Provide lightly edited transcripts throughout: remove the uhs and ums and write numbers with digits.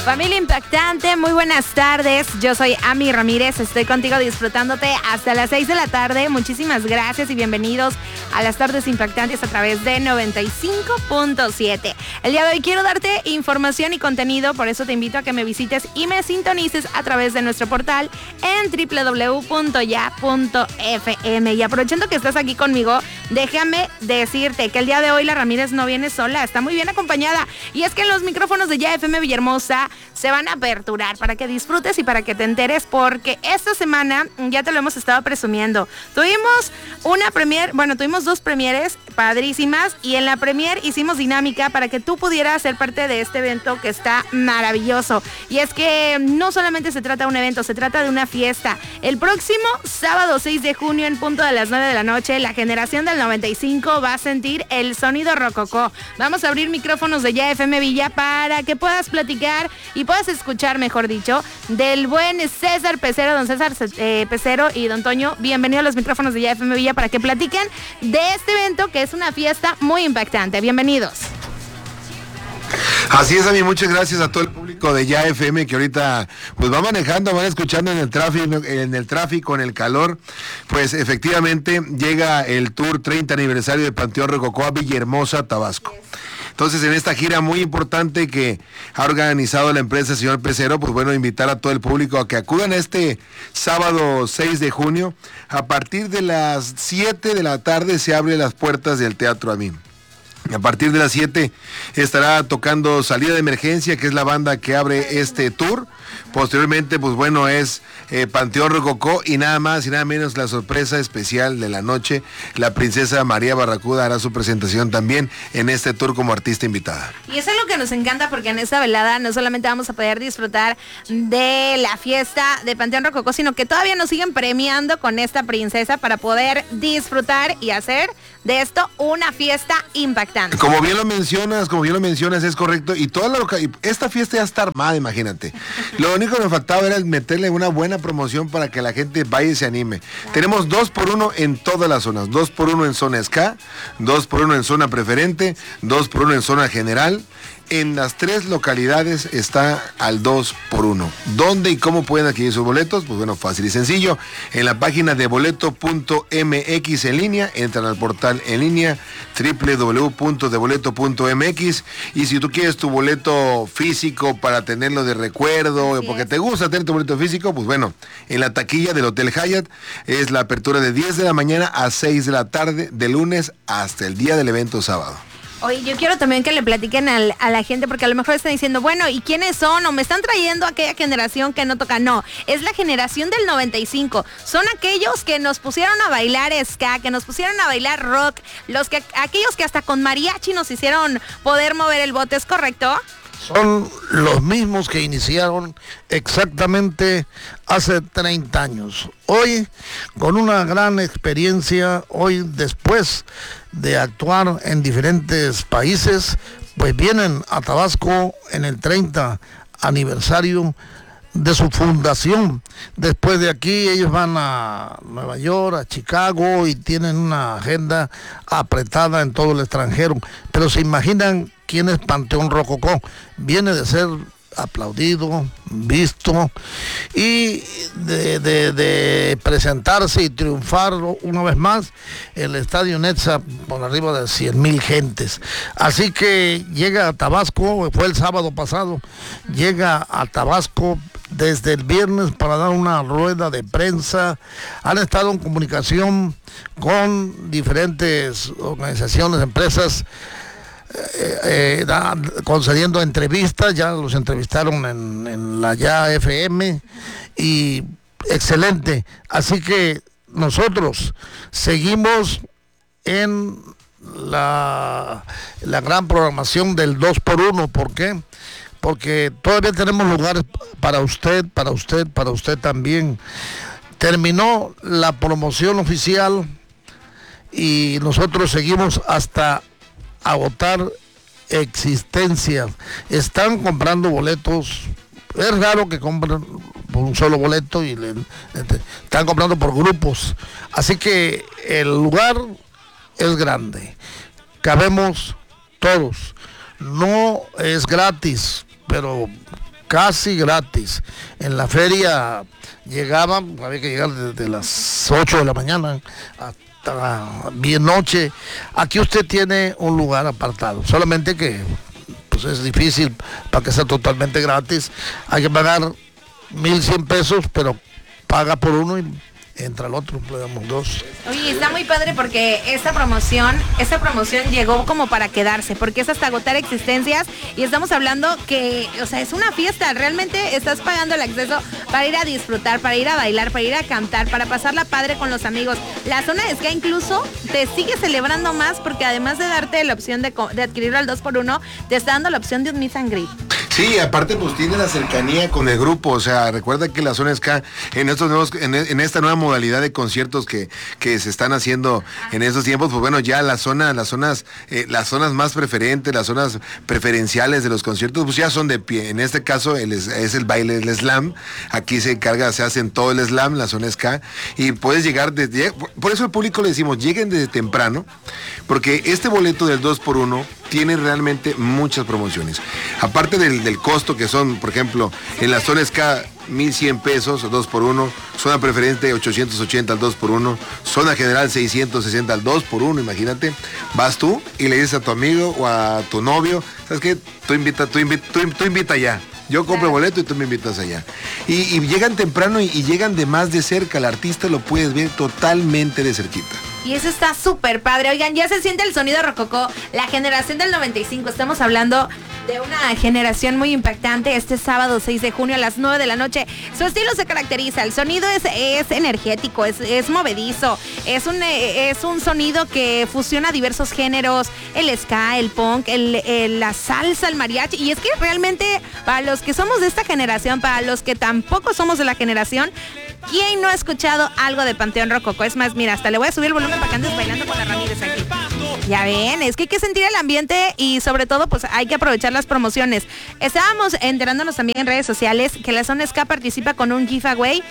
Familia impactante, muy buenas tardes. Yo soy Ami Ramírez, estoy contigo disfrutándote hasta las 6 de la tarde. Muchísimas gracias y bienvenidos a las tardes impactantes a través de 95.7. El día de hoy quiero darte información y contenido, por eso te invito a que me visites y me sintonices a través de nuestro portal en www.ya.fm. Y aprovechando que estás aquí conmigo, déjame decirte que el día de hoy la Ramírez no viene sola, está muy bien acompañada. Y es que en los micrófonos de Ya FM Villahermosa se van a aperturar para que disfrutes y para que te enteres, porque esta semana ya te lo hemos estado presumiendo. Tuvimos tuvimos dos premieres padrísimas y en la premier hicimos dinámica para que tú pudieras ser parte de este evento que está maravilloso. Y es que no solamente se trata de un evento, se trata de una fiesta. El próximo sábado 6 de junio en punto de las 9 de la noche, la generación del 95 va a sentir el sonido rococó. Vamos a abrir micrófonos de Ya FM Villa para que puedas platicar y puedas escuchar, mejor dicho, del buen César Pecero, don César Pecero y don Toño. Bienvenido a los micrófonos de Ya FM Villa para que platiquen de este evento que es una fiesta muy impactante. Bienvenidos. Así es, Ami, muchas gracias a todo el público de Ya FM que ahorita pues va manejando, van escuchando en el tráfico, en el calor. Pues efectivamente llega el Tour 30 aniversario de Panteón Rococó a Villahermosa, Tabasco. Entonces, en esta gira muy importante que ha organizado la empresa señor Pecero, pues bueno, invitar a todo el público a que acudan este sábado 6 de junio. A partir de las 7 de la tarde se abren las puertas del Teatro Amín. A partir de las 7 estará tocando Salida de Emergencia, que es la banda que abre este tour. Posteriormente, pues bueno, es Panteón Rococó y nada más y nada menos la sorpresa especial de la noche. La princesa María Barracuda hará su presentación también en este tour como artista invitada. Y eso es lo que nos encanta, porque en esta velada no solamente vamos a poder disfrutar de la fiesta de Panteón Rococó, sino que todavía nos siguen premiando con esta princesa para poder disfrutar y hacer de esto una fiesta impactante. Como bien lo mencionas, es correcto. Y esta fiesta ya está armada, imagínate. Lo único que nos faltaba era meterle una buena promoción para que la gente vaya y se anime. Claro. Tenemos 2x1 en todas las zonas. 2x1 en zona SK, 2x1 en zona preferente, 2x1 en zona general. En las 3 localidades está al 2x1. ¿Dónde y cómo pueden adquirir sus boletos? Pues bueno, fácil y sencillo. En la página de boleto.mx en línea, entran al portal en línea www.deboleto.mx, y si tú quieres tu boleto físico para tenerlo de recuerdo, o porque te gusta tener tu boleto físico, pues bueno, en la taquilla del Hotel Hyatt es la apertura de 10 de la mañana a 6 de la tarde, de lunes hasta el día del evento sábado. Oye, yo quiero también que le platiquen a la gente, porque a lo mejor están diciendo, bueno, ¿y quiénes son? O me están trayendo a aquella generación que no toca. No, es la generación del 95. Son aquellos que nos pusieron a bailar ska, que nos pusieron a bailar rock, aquellos que hasta con mariachi nos hicieron poder mover el bote, ¿es correcto? Son los mismos que iniciaron exactamente hace 30 años. Hoy, con una gran experiencia, hoy después de actuar en diferentes países, pues vienen a Tabasco en el 30 aniversario de su fundación. Después de aquí ellos van a Nueva York, a Chicago, y tienen una agenda apretada en todo el extranjero. Pero se imaginan quién es Panteón Rococó. Viene de ser aplaudido, visto, y de presentarse y triunfar una vez más el Estadio Netza por arriba de 100,000 gentes. Así que llega a Tabasco, fue el sábado pasado, llega a Tabasco desde el viernes para dar una rueda de prensa. Han estado en comunicación con diferentes organizaciones, empresas, concediendo entrevistas. Ya los entrevistaron en la Ya FM, y excelente. Así que nosotros seguimos en la gran programación del 2x1. ¿Por qué? Porque todavía tenemos lugares para usted también. Terminó la promoción oficial y nosotros seguimos hasta agotar existencias. Están comprando boletos. Es raro que compren por un solo boleto y están comprando por grupos. Así que el lugar es grande. Cabemos todos. No es gratis, pero casi gratis. En la feria llegaban, había que llegar desde las 8 de la mañana hasta bien noche. Aquí usted tiene un lugar apartado, solamente que pues es difícil para que sea totalmente gratis. Hay que pagar 1,100 pesos, pero paga por uno y entra el otro, le damos 2. Oye, está muy padre porque esta promoción llegó como para quedarse, porque es hasta agotar existencias y estamos hablando que, o sea, es una fiesta, realmente estás pagando el acceso para ir a disfrutar, para ir a bailar, para ir a cantar, para pasarla padre con los amigos. La zona de Ska incluso te sigue celebrando más porque además de darte la opción de adquirirlo al 2x1, te está dando la opción de un meet and greet. Sí, aparte pues tiene la cercanía con el grupo, o sea, recuerda que la zona Ska en esta nueva modalidad de conciertos que se están haciendo en estos tiempos, pues bueno, ya las zonas más preferentes, las zonas preferenciales de los conciertos, pues ya son de pie. En este caso es el baile, el slam. Aquí se hacen todo el slam, la zona Ska, y puedes llegar por eso al público le decimos, lleguen desde temprano, porque este boleto del 2x1 tiene realmente muchas promociones. Aparte del costo que son, por ejemplo, en la zona Ska 1,100 pesos, 2x1, zona preferente 880 al 2x1, zona general 660 al 2x1, imagínate, vas tú y le dices a tu amigo o a tu novio, ¿sabes qué? Tú invita ya. Yo compro boleto y tú me invitas allá. Y llegan temprano y llegan de más de cerca. El artista lo puedes ver totalmente de cerquita. Y eso está súper padre. Oigan, ya se siente el sonido rococó, la generación del 95. Estamos hablando de una generación muy impactante. Este sábado 6 de junio a las 9 de la noche. Su estilo se caracteriza. El sonido es energético, es movedizo. Es un sonido que fusiona diversos géneros. El ska, el punk, la salsa, el mariachi. Y es que realmente para los que somos de esta generación, para los que tampoco somos de la generación, ¿quién no ha escuchado algo de Panteón Rococó? Es más, mira, hasta le voy a subir el volumen para que andes bailando con la Ramírez aquí. Ya ven, es que hay que sentir el ambiente y sobre todo pues hay que aprovechar las promociones. Estábamos enterándonos también en redes sociales que la zona Ska participa con un giveaway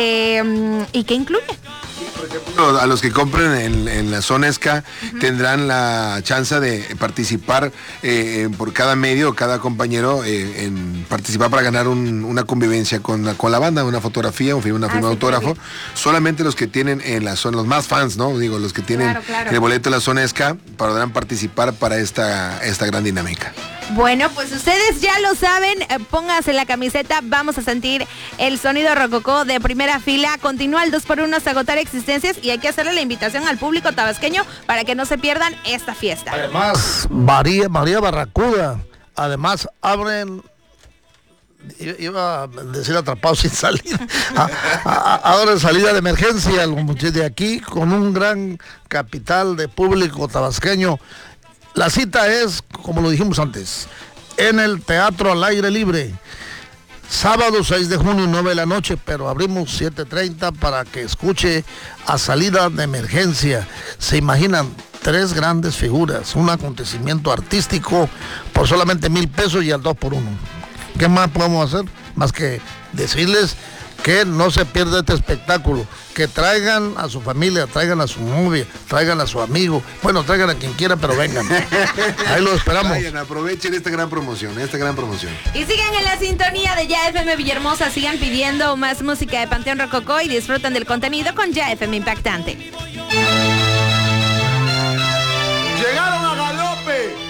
y ¿qué incluye? Por ejemplo, a los que compren en la zona Ska tendrán la chance de participar por cada medio, cada compañero en participar para ganar una convivencia con la banda, una fotografía, una firma de autógrafo. Sí. Solamente los que tienen en la zona, los más fans, ¿no? Digo, los que tienen el boleto de la zona Ska podrán participar para esta gran dinámica. Bueno, pues ustedes ya lo saben, pónganse la camiseta, vamos a sentir el sonido rococó de primera fila. Continúa el 2x1 hasta agotar existencias y hay que hacerle la invitación al público tabasqueño para que no se pierdan esta fiesta. Además, María Barracuda, además abren, iba a decir atrapado sin salir, ahora salida de emergencia de aquí con un gran capital de público tabasqueño. La cita es, como lo dijimos antes, en el Teatro al Aire Libre, sábado 6 de junio, 9 de la noche, pero abrimos 7:30 para que escuche a salida de emergencia. Se imaginan 3 grandes figuras, un acontecimiento artístico por solamente 1,000 pesos y al 2x1. ¿Qué más podemos hacer? Más que decirles que no se pierda este espectáculo, que traigan a su familia, traigan a su novia, traigan a su amigo, bueno, traigan a quien quiera, pero vengan. Ahí lo esperamos. Vayan, aprovechen esta gran promoción. Y sigan en la sintonía de Ya FM Villahermosa, sigan pidiendo más música de Panteón Rococó y disfruten del contenido con Ya FM Impactante.